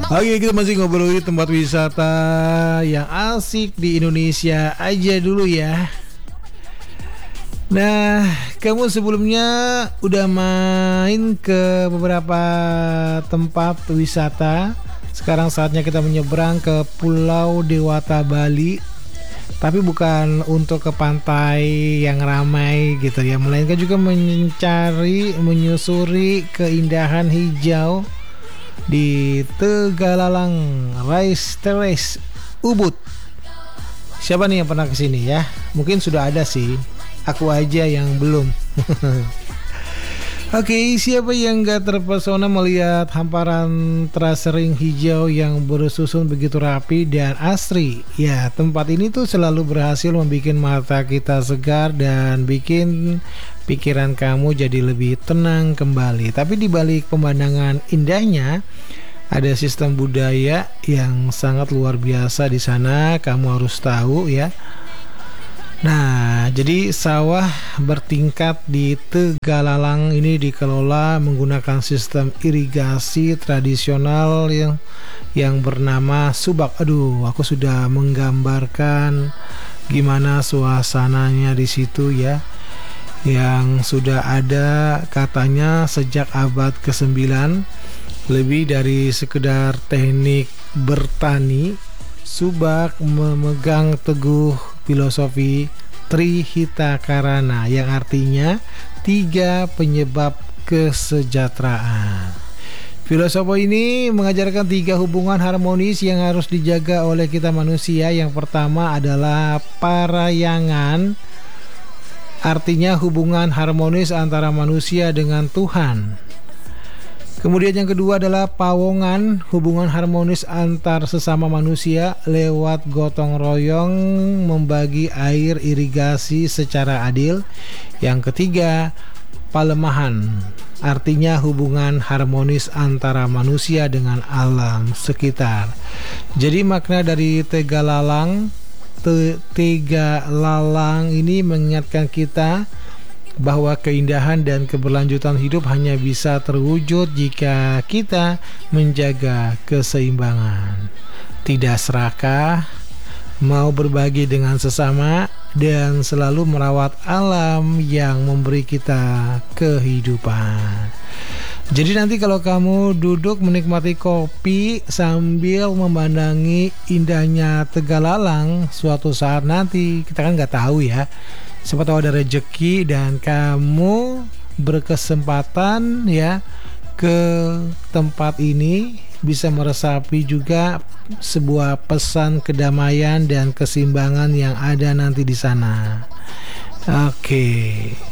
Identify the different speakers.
Speaker 1: Oke, kita masih ngobrolin tempat wisata yang asik di Indonesia aja dulu ya. Nah, kamu sebelumnya udah main ke beberapa tempat wisata. Sekarang saatnya kita menyeberang ke Pulau Dewata Bali. Tapi bukan untuk ke pantai yang ramai gitu ya, melainkan juga menyusuri keindahan hijau di Tegalalang Rice Terrace Ubud. Siapa nih yang pernah kesini ya? Mungkin sudah ada sih, aku aja yang belum. Oke, siapa yang gak terpesona melihat hamparan terasering hijau yang bersusun begitu rapi dan asri? Ya, tempat ini tuh selalu berhasil membuat mata kita segar dan bikin pikiran kamu jadi lebih tenang kembali. Tapi di balik pemandangan indahnya, ada sistem budaya yang sangat luar biasa di sana. Kamu harus tahu ya. Nah, jadi sawah bertingkat di Tegalalang ini dikelola menggunakan sistem irigasi tradisional yang bernama subak. Aduh, aku sudah menggambarkan gimana suasananya di situ ya. Yang sudah ada katanya sejak abad ke-9, lebih dari sekedar teknik bertani. Subak memegang teguh filosofi Trihita Karana yang artinya 3 penyebab kesejahteraan. Filosofi ini mengajarkan 3 hubungan harmonis yang harus dijaga oleh kita manusia. Yang pertama adalah parayangan, artinya hubungan harmonis antara manusia dengan Tuhan. Kemudian yang kedua adalah pawongan, hubungan harmonis antar sesama manusia lewat gotong royong membagi air irigasi secara adil. Yang ketiga, palemahan, artinya hubungan harmonis antara manusia dengan alam sekitar. Jadi makna dari Tegalalang ini mengingatkan kita bahwa keindahan dan keberlanjutan hidup hanya bisa terwujud jika kita menjaga keseimbangan, tidak serakah, mau berbagi dengan sesama, dan selalu merawat alam yang memberi kita kehidupan. Jadi nanti kalau kamu duduk menikmati kopi sambil memandangi indahnya Tegalalang, suatu saat nanti kita kan nggak tahu ya, siapa tahu ada rezeki dan kamu berkesempatan ya ke tempat ini, bisa meresapi juga sebuah pesan kedamaian dan keseimbangan yang ada nanti di sana. Oke.